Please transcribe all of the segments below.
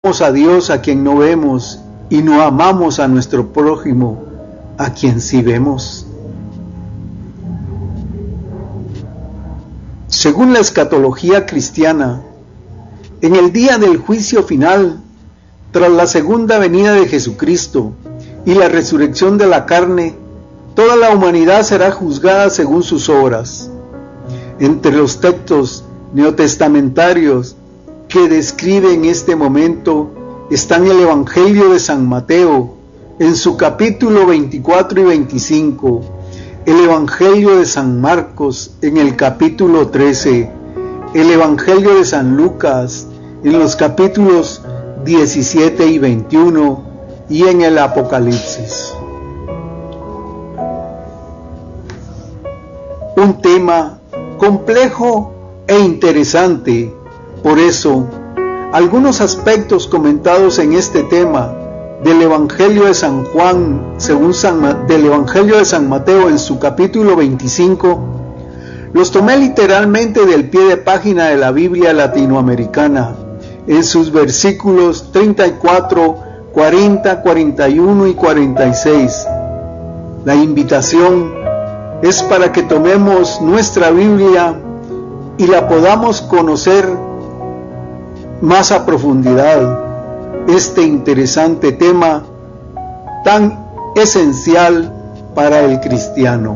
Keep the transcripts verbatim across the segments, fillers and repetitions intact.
amamos a Dios a quien no vemos y no amamos a nuestro prójimo a quien sí vemos? Según la escatología cristiana, en el día del juicio final, tras la segunda venida de Jesucristo y la resurrección de la carne, toda la humanidad será juzgada según sus obras. Entre los textos neotestamentarios que describen este momento están el Evangelio de San Mateo en su capítulo veinticuatro y veinticinco, el Evangelio de San Marcos en el capítulo trece, el Evangelio de San Lucas en los capítulos diecisiete y veintiuno y en el Apocalipsis. Un tema complejo e interesante. Por eso, algunos aspectos comentados en este tema del Evangelio de San Juan, según San, del Evangelio de San Mateo en su capítulo veinticinco, los tomé literalmente del pie de página de la Biblia latinoamericana, en sus versículos treinta y cuatro, cuarenta, cuarenta y uno y cuarenta y seis. La invitación es para que tomemos nuestra Biblia y la podamos conocer más a profundidad, este interesante tema tan esencial para el cristiano.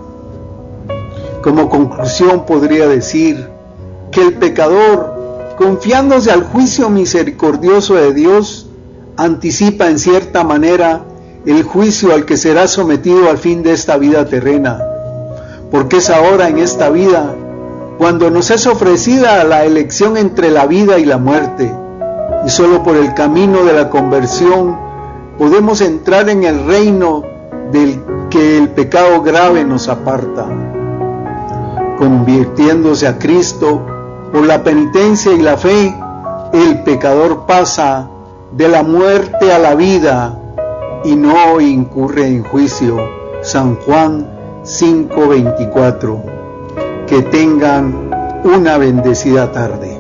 Como conclusión podría decir que el pecador, confiándose al juicio misericordioso de Dios, anticipa en cierta manera el juicio al que será sometido al fin de esta vida terrena, porque es ahora en esta vida cuando nos es ofrecida la elección entre la vida y la muerte, y solo por el camino de la conversión podemos entrar en el reino del que el pecado grave nos aparta. Convirtiéndose a Cristo por la penitencia y la fe, el pecador pasa de la muerte a la vida y no incurre en juicio. San Juan cinco veinticuatro. Que tengan una bendecida tarde.